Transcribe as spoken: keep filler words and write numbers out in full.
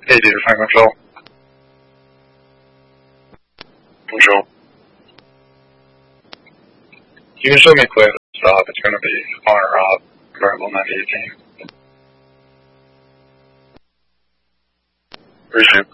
Hey, data flight control. Control. You can show me clear the stop. It's going to be on or off. Variable ninety eighteen. Resume.